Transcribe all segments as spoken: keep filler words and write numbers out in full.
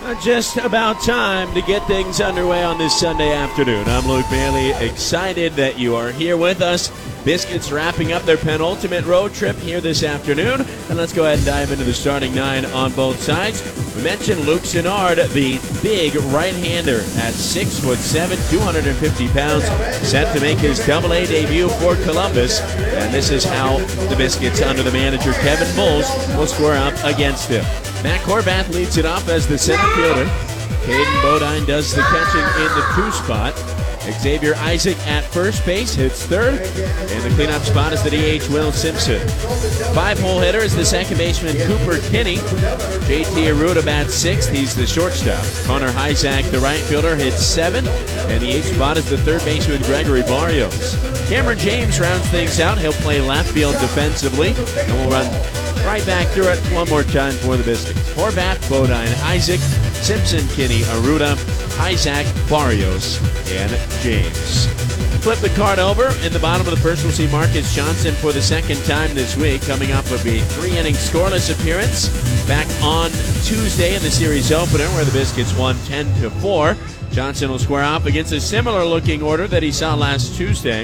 Just about time to get things underway on this Sunday afternoon. I'm Luke Bailey, excited that you are here with us. Biscuits wrapping up their penultimate road trip here this afternoon. And let's go ahead and dive into the starting nine on both sides. We mentioned Luke Sinnard, the big right-hander at six foot seven, two hundred fifty pounds, set to make his double A debut for Columbus. And this is how the Biscuits, under the manager Kevin Bulls, will square up against him. Matt Horvath leads it off as the center fielder. Caden Bodine does the catching in the two spot. Xavier Isaac at first base hits third. And the cleanup spot is the D H Will Simpson. Five-hole hitter is the second baseman Cooper Kinney. J T Arruda bats sixth. He's the shortstop. Connor Hyzak, the right fielder, hits seventh. And the eighth spot is the third baseman Gregory Barrios. Cameron James rounds things out. He'll play left field defensively. And we'll run right back through it one more time for the Biscuits. Horvath, Bodine, Isaac, Simpson, Kinney, Arruda, Hyzak, Barrios, and James. Flip the card over. In the bottom of the first, we'll see Marcus Johnson for the second time this week, coming off of a three-inning scoreless appearance back on Tuesday in the series opener, where the Biscuits won ten to four. Johnson will square off against a similar-looking order that he saw last Tuesday.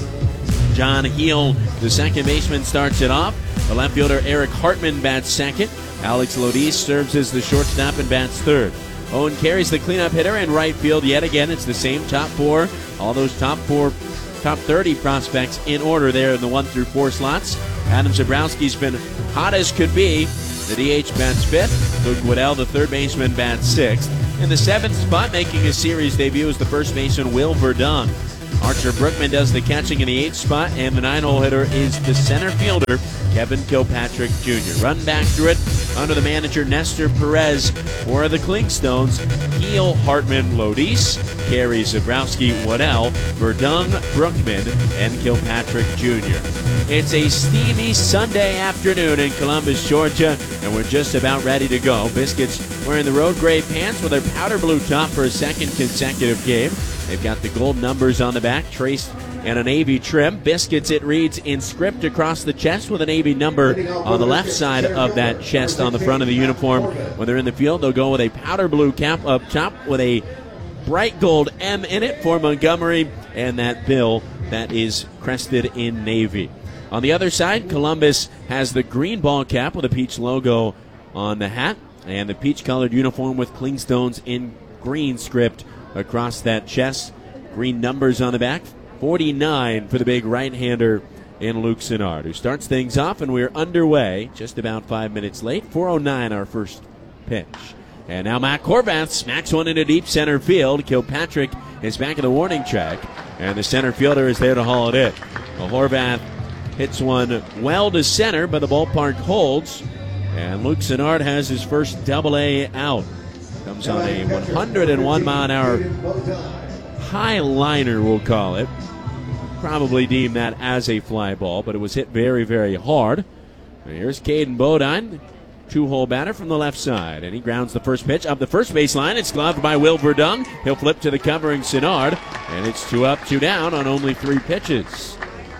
John Heel, the second baseman, starts it off. The left fielder Eric Hartman bats second. Alex Lodis serves as the shortstop and bats third. Owen Carey's the cleanup hitter in right field. Yet again, it's the same top four. All those top four, top thirty prospects in order there in the one through four slots. Adam Zabrowski's been hot as could be. The D H bats fifth. Luke Waddell, the third baseman, bats sixth. In the seventh spot, making his series debut, is the first baseman Will Verdun. Archer Brookman does the catching in the eighth spot, and the nine-hole hitter is the center fielder, Kevin Kilpatrick Junior Run back through it under the manager Nestor Perez for the Clinkstones. Heel, Hartman, Lodis, Carey, Zabrowski, Waddell, Verdun, Brookman, and Kilpatrick Junior It's a steamy Sunday afternoon in Columbus, Georgia, and we're just about ready to go. Biscuits wearing the road gray pants with their powder blue top for a second consecutive game. They've got the gold numbers on the back, traced in a navy trim. Biscuits, it reads in script across the chest with a navy number on the left side of that chest on the front of the uniform. When they're in the field, they'll go with a powder blue cap up top with a bright gold M in it for Montgomery, and that bill that is crested in navy. On the other side, Columbus has the green ball cap with a peach logo on the hat, and the peach-colored uniform with Clinkstones in green script across that chest. Green numbers on the back. forty-nine for the big right-hander in Luke Sinnard, who starts things off, and we're underway just about five minutes late. four oh nine our first pitch. And now Matt Horvath smacks one into deep center field. Kilpatrick is back in the warning track, and the center fielder is there to haul it in. Well, Horvath hits one well to center, but the ballpark holds, and Luke Sinnard has his first double A out. Comes on a one hundred one mile an hour high liner, we'll call it. Probably deem that as a fly ball, but it was hit very, very hard. And here's Caden Bodine, two-hole batter from the left side, and he grounds the first pitch up the first baseline. It's gloved by Will Verdun. He'll flip to the covering Sinnard, and it's two up, two down on only three pitches.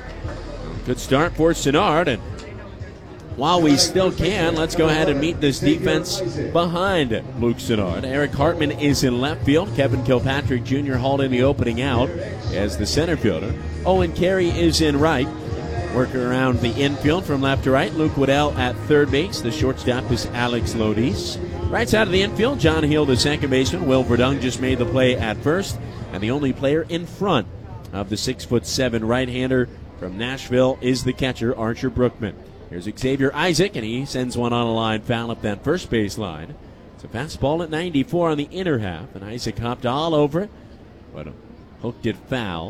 Good start for Sinnard, and while we still can, let's go ahead and meet this defense behind Luke Sinnard. Eric Hartman is in left field. Kevin Kilpatrick Junior hauled in the opening out as the center fielder. Owen Carey is in right. Working around the infield from left to right. Luke Waddell at third base. The shortstop is Alex Lodis. Right side of the infield, John Hill, the second baseman. Will Verdun just made the play at first. And the only player in front of the six foot seven right-hander from Nashville is the catcher, Archer Brookman. Here's Xavier Isaac, and he sends one on a line foul up that first base line. It's a fastball at ninety-four on the inner half, and Isaac hopped all over it, but hooked it foul.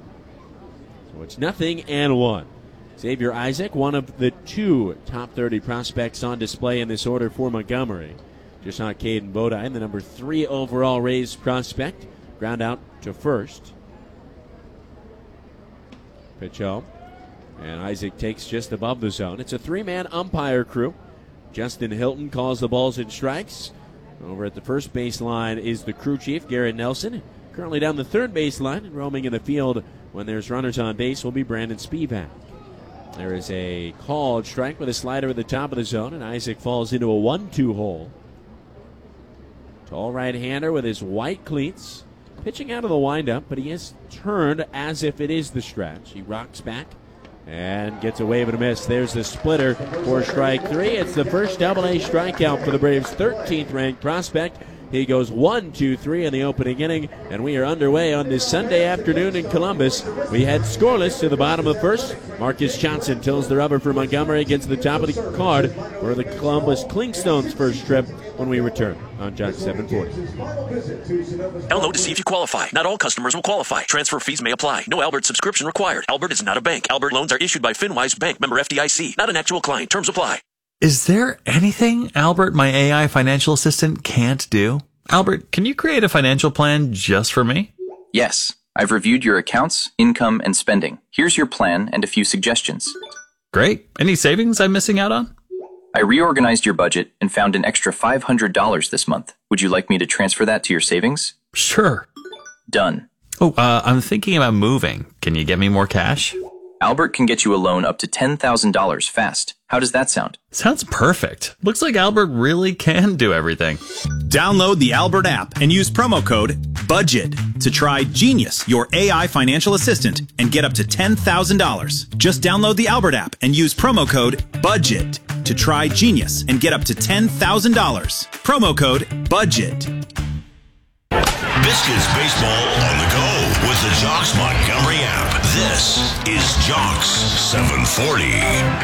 So it's nothing and one. Xavier Isaac, one of the two top thirty prospects on display in this order for Montgomery. Just saw Caden Bodine, the number three overall Rays prospect, ground out to first. Pitch home. And Isaac takes just above the zone. It's a three-man umpire crew. Justin Hilton calls the balls and strikes. Over at the first base line is the crew chief, Garrett Nelson. Currently down the third base line and roaming in the field when there's runners on base will be Brandon Spivak. There is a called strike with a slider at the top of the zone, and Isaac falls into a one two hole. Tall right-hander with his white cleats. Pitching out of the windup, but he is turned as if it is the stretch. He rocks back and gets a wave and a miss. There's the splitter for strike three. It's the first double-A strikeout for the Braves' thirteenth ranked prospect. He goes one, two, three in the opening inning, and we are underway on this Sunday afternoon in Columbus. We head scoreless to the bottom of the first. Marcus Johnson tills the rubber for Montgomery against the top of the card for the Columbus Clinkstones first trip when we return on Jock seven forty. Download to see if you qualify. Not all customers will qualify. Transfer fees may apply. No Albert subscription required. Albert is not a bank. Albert loans are issued by FinWise Bank, member F D I C. Not an actual client. Terms apply. Is there anything Albert, my A I financial assistant, can't do? Albert, can you create a financial plan just for me? Yes. I've reviewed your accounts, income, and spending. Here's your plan and a few suggestions. Great. Any savings I'm missing out on? I reorganized your budget and found an extra five hundred dollars this month. Would you like me to transfer that to your savings? Sure. Done. Oh, uh, I'm thinking about moving. Can you get me more cash? Albert can get you a loan up to ten thousand dollars fast. How does that sound? Sounds perfect. Looks like Albert really can do everything. Download the Albert app and use promo code BUDGET to try Genius, your A I financial assistant, and get up to ten thousand dollars. Just download the Albert app and use promo code BUDGET to try Genius and get up to ten thousand dollars. Promo code BUDGET. Biscuits baseball on the go with the Jocks Montgomery app. This is Jocks seven forty.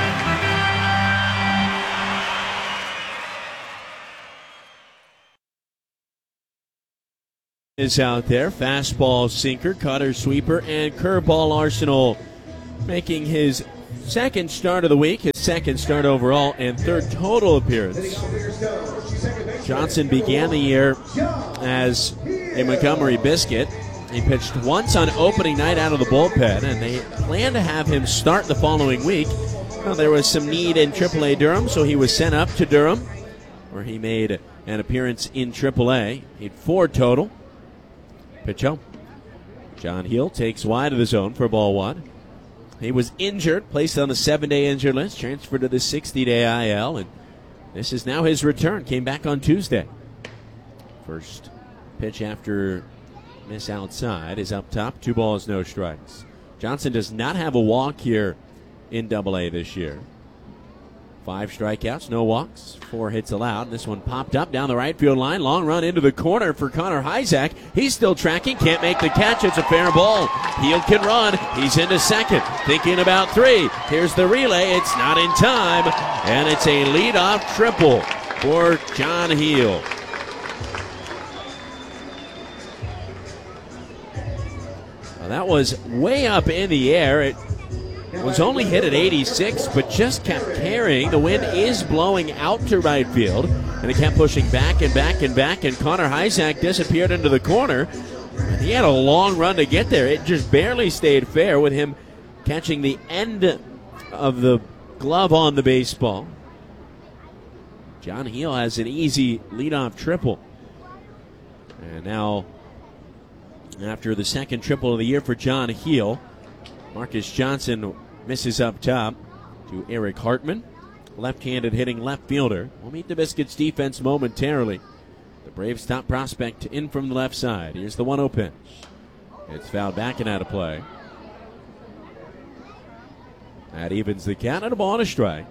Is out there. Fastball, sinker, cutter, sweeper, and curveball arsenal. Making his second start of the week, his second start overall, and third total appearance. Johnson began the year as a Montgomery Biscuit. He pitched once on opening night out of the bullpen, and they plan to have him start the following week. Well, there was some need in triple A Durham, so he was sent up to Durham, where he made an appearance in triple A. He had four total. Pitch home. John Heel takes wide of the zone for ball one. He was injured, placed on the seven-day injured list, transferred to the sixty-day I L, and this is now his return. Came back on Tuesday. First pitch after miss outside is up top. Two balls, no strikes. Johnson does not have a walk here in double A this year. Five strikeouts, no walks, four hits allowed. This one popped up down the right field line. Long run into the corner for Connor Hyzak. He's still tracking, can't make the catch. It's a fair ball. Heel can run. He's into second, thinking about three. Here's the relay. It's not in time, and it's a leadoff triple for John Heel. Well, that was way up in the air. It was only hit at eighty-six, but just kept carrying. The wind is blowing out to right field, and it kept pushing back and back and back, and Connor Hyzak disappeared into the corner. And he had a long run to get there. It just barely stayed fair with him catching the end of the glove on the baseball. John Heel has an easy leadoff triple. And now, after the second triple of the year for John Heel, Marcus Johnson misses up top to Eric Hartman, left-handed hitting left fielder. We'll meet the Biscuits defense momentarily. The Braves' top prospect in from the left side. Here's the one oh pitch. It's fouled back and out of play. That evens the count and a ball and a strike.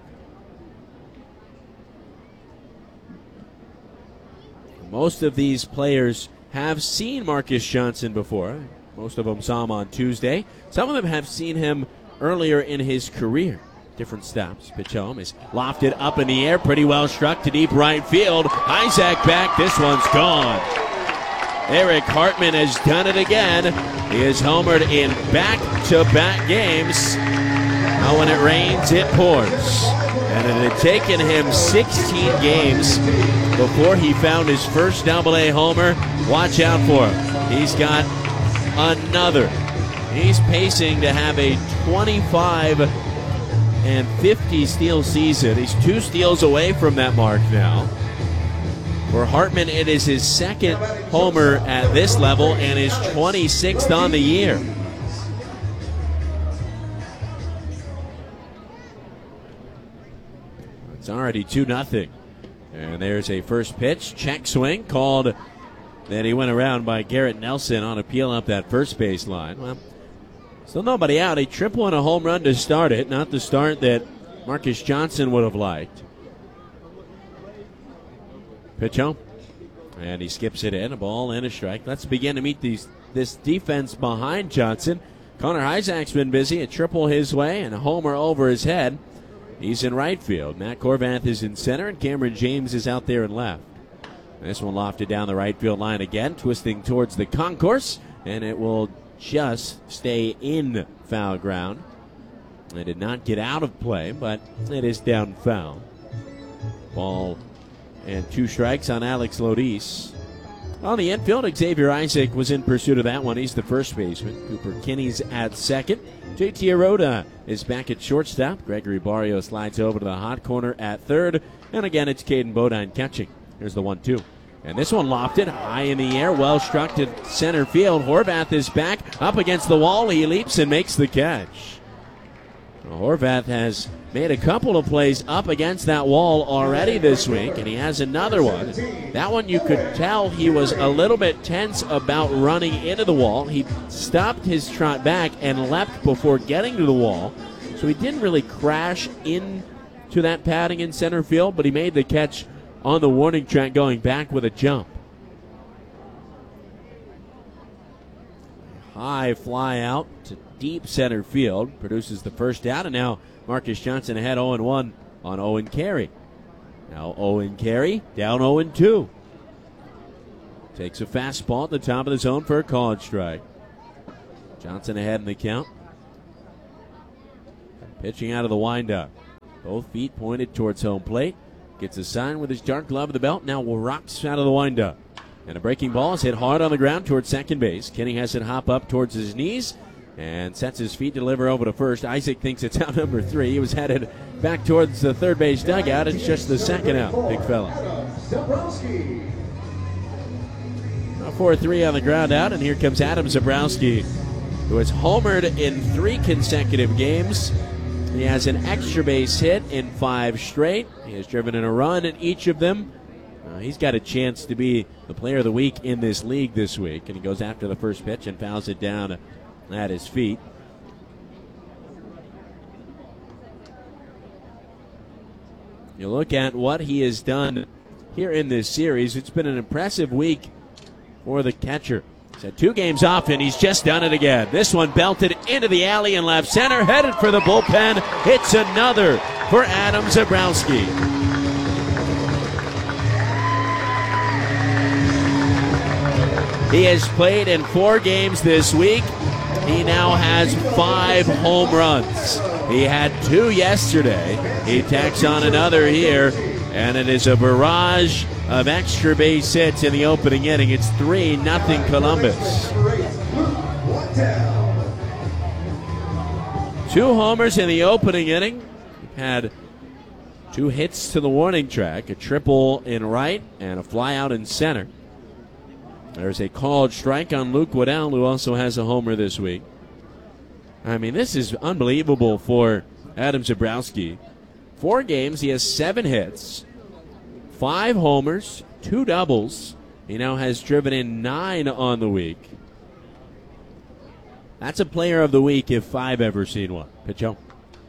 Most of these players have seen Marcus Johnson before. Most of them saw him on Tuesday. Some of them have seen him earlier in his career. Different stops. Pitch home is lofted up in the air. Pretty well struck to deep right field. Hyzak back. This one's gone. Eric Hartman has done it again. He is homered in back-to-back games. Now when it rains, it pours. And it had taken him sixteen games before he found his first double A homer. Watch out for him. He's got another. He's pacing to have a twenty-five and fifty steal season. He's two steals away from that mark now. For Hartman, it is his second homer at this level and his twenty-sixth on the year. It's already two nothing. And there's a first pitch, check swing, called that he went around by Garrett Nelson on appeal up that first base line. Well, still nobody out. A triple and a home run to start it, not the start that Marcus Johnson would have liked. Pitch home. And he skips it in, a ball and a strike. Let's begin to meet these this defense behind Johnson. Connor Isaac's been busy, a triple his way and a homer over his head. He's in right field. Matt Corvath is in center, and Cameron James is out there in left. This one lofted down the right field line again, twisting towards the concourse, and it will just stay in foul ground. It did not get out of play, but it is down foul. Ball and two strikes on Alex Lodis. On the infield, Xavier Isaac was in pursuit of that one. He's the first baseman. Cooper Kinney's at second. J T Arota is back at shortstop. Gregory Barrio slides over to the hot corner at third. And again, it's Caden Bodine catching. Here's the one two. And this one lofted high in the air, well struck to center field. Horvath is back up against the wall. He leaps and makes the catch. Well, Horvath has made a couple of plays up against that wall already this week, and he has another one. That one you could tell he was a little bit tense about running into the wall. He stopped his trot back and leapt before getting to the wall, so he didn't really crash into that padding in center field, but he made the catch on the warning track going back with a jump. High fly out to deep center field produces the first out, and now Marcus Johnson ahead oh and one on Owen Carey. Now Owen Carey down oh and two. Takes a fastball at the top of the zone for a called strike. Johnson ahead in the count. Pitching out of the windup. Both feet pointed towards home plate. Gets a sign with his dark glove of the belt. Now rocks out of the windup. And a breaking ball is hit hard on the ground towards second base. Kenny has it hop up towards his knees and sets his feet to deliver over to first. Isaac thinks it's out number three. He was headed back towards the third base dugout. It's just the second out, big fella. four three on the ground out, and here comes Adam Zabrowski, who has homered in three consecutive games. He has an extra base hit in five straight. He has driven in a run in each of them. Uh, he's got a chance to be the player of the week in this league this week, and he goes after the first pitch and fouls it down at his feet. You look at what he has done here in this series. It's been an impressive week for the catcher. He's had two games off, and he's just done it again. This one belted into the alley in left center, headed for the bullpen. It's another for Adam Zabrowski. He has played in four games this week. He now has five home runs. He had two yesterday. He tacks on another here, and it is a barrage of extra base hits in the opening inning. It's three nothing Columbus. Two homers in the opening inning. Had two hits to the warning track, a triple in right and a fly out in center. There's a called strike on Luke Waddell, who also has a homer this week. I mean, this is unbelievable for Adam Zabrowski. Four games, he has seven hits, five homers, two doubles. He now has driven in nine on the week. That's a player of the week if I've ever seen one. Pitch home.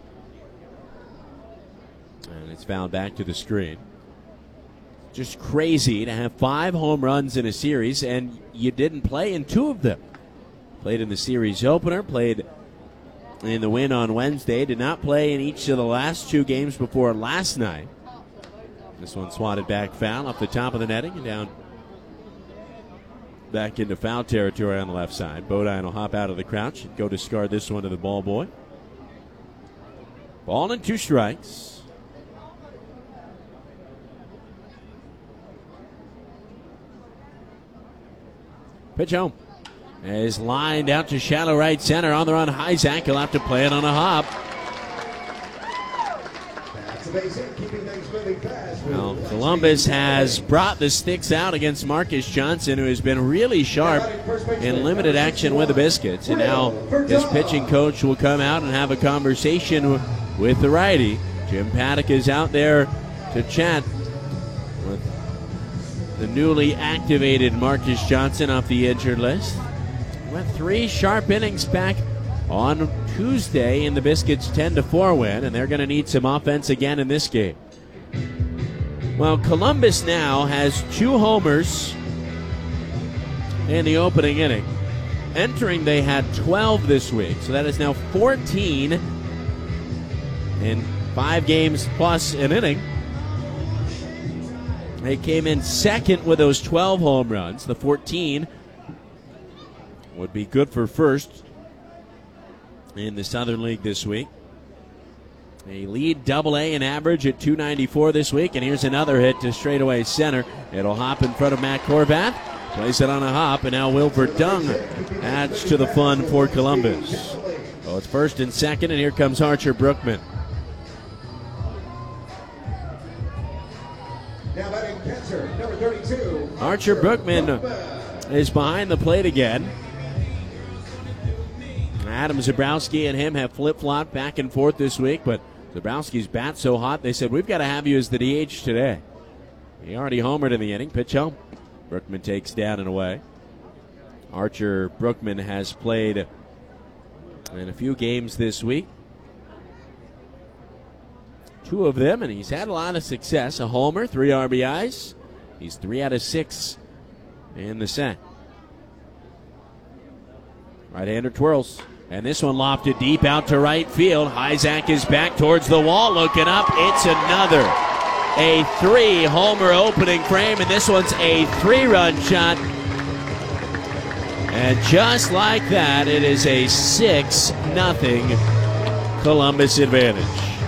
And it's fouled back to the screen. Just crazy to have five home runs in a series, and you didn't play in two of them. Played in the series opener, played in the win on Wednesday, did not play in each of the last two games before last night. This one swatted back foul off the top of the netting and down back into foul territory on the left side. Bodine will hop out of the crouch and go discard this one to the ball boy. Ball and two strikes. Pitch home. Is lined out to shallow right center on the run. Hyzak. He'll have to play it on a hop. Well, Columbus has brought the sticks out against Marcus Johnson, who has been really sharp in limited action with the Biscuits. And now his pitching coach will come out and have a conversation with the righty. Jim Paddock is out there to chat with the newly activated Marcus Johnson off the injured list. Went three sharp innings back on Tuesday in the Biscuits' ten to four win, and they're going to need some offense again in this game. Well, Columbus now has two homers in the opening inning. Entering, they had twelve this week, so that is now fourteen in five games plus an inning. They came in second with those twelve home runs. The fourteen would be good for first in the Southern League this week. They lead double A in average at two ninety-four this week, and here's another hit to straightaway center. It'll hop in front of Matt Horvath, place it on a hop, and now Wilford Dung adds to the fun for Columbus. So it's first and second, and here comes Archer Brookman. Now batting catcher, number thirty-two. Archer Brookman is behind the plate again. Adam Zabrowski and him have flip-flopped back and forth this week, but Zabrowski's bat's so hot, they said, we've got to have you as the D H today. He already homered in the inning. Pitch home. Brookman takes down and away. Archer Brookman has played in a few games this week. Two of them, and he's had a lot of success. A homer, three R B Is. He's three out of six in the set. Right-hander twirls. And this one lofted deep out to right field. Hyzak is back towards the wall, looking up. It's another. A three-homer opening frame, and this one's a three-run shot. And just like that, it is a six nothing Columbus advantage.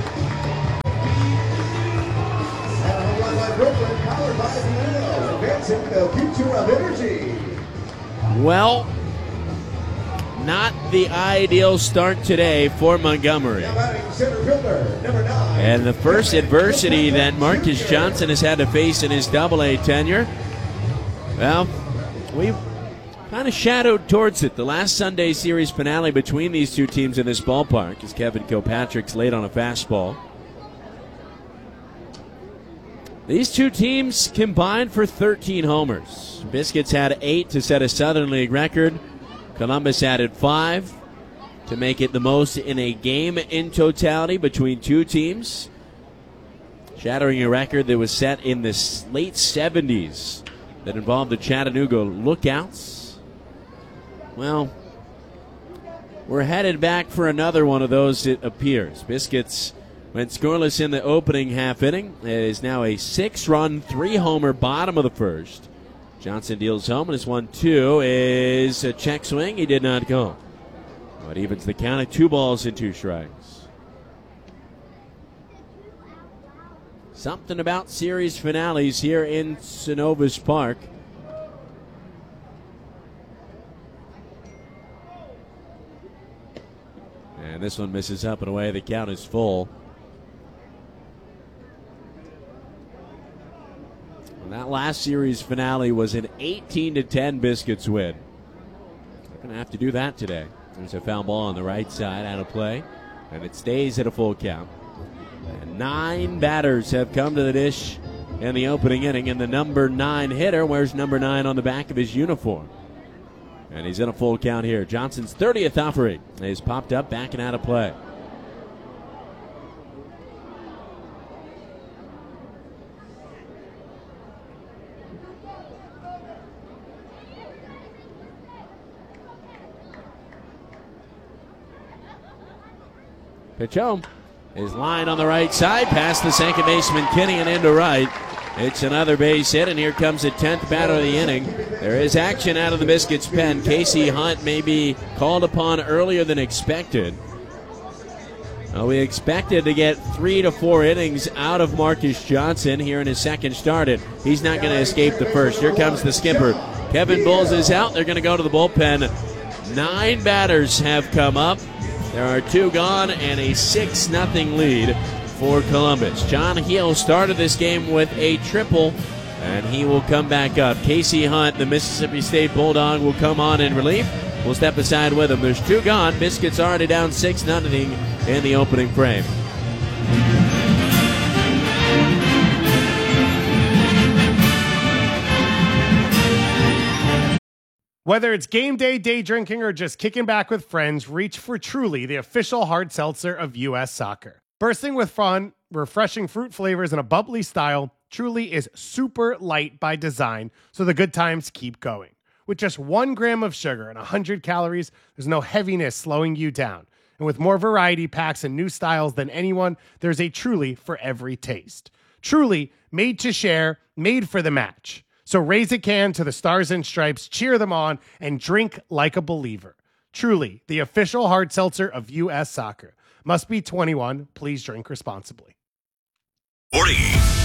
And a run by Brooklyn, powered by Vino, advancing the future of energy. Well, not the ideal start today for Montgomery. Now batting center fielder, number nine. And the first adversity that Marcus Johnson has had to face in his double A tenure, well, we kind of shadowed towards it. The last Sunday series finale between these two teams in this ballpark as Kevin Kilpatrick's late on a fastball. These two teams combined for thirteen homers. Biscuits had eight to set a Southern League record. Columbus added five to make it the most in a game in totality between two teams, shattering a record that was set in the late seventies that involved the Chattanooga Lookouts. Well, we're headed back for another one of those, it appears. Biscuits went scoreless in the opening half inning. It is now a six-run, three-homer bottom of the first. Johnson deals home, and his one two is a check swing. He did not go. But evens the count at two balls and two strikes. Something about series finales here in Synovus Park. And this one misses up and away. The count is full. That last series finale was an eighteen to ten Biscuits win. They're going to have to do that today. There's a foul ball on the right side, out of play, and it stays at a full count. And nine batters have come to the dish in the opening inning, and the number nine hitter wears number nine on the back of his uniform. And he's in a full count here. Johnson's thirtieth offering is popped up, back and out of play. Pitch home. His line on the right side, past the second baseman Kinney and into right. It's another base hit, and here comes the tenth batter of the inning. There is action out of the Biscuits pen. Casey Hunt may be called upon earlier than expected. Well, we expected to get three to four innings out of Marcus Johnson here in his second start. It he's not going to escape the first. Here comes the skipper. Kevin Bulls is out. They're going to go to the bullpen. Nine batters have come up. There are two gone and a six nothing lead for Columbus. John Heel started this game with a triple, and he will come back up. Casey Hunt, the Mississippi State Bulldog, will come on in relief. We'll step aside with him. There's two gone. Biscuits already down six nothing in the opening frame. Whether it's game day, day drinking, or just kicking back with friends, reach for Truly, the official hard seltzer of U S Soccer. Bursting with fun, refreshing fruit flavors, and a bubbly style, Truly is super light by design, so the good times keep going. With just one gram of sugar and one hundred calories, there's no heaviness slowing you down. And with more variety packs and new styles than anyone, there's a Truly for every taste. Truly, made to share, made for the match. So raise a can to the Stars and Stripes, cheer them on, and drink like a believer. Truly, the official hard seltzer of U S Soccer. Must be twenty-one. Please drink responsibly. forty.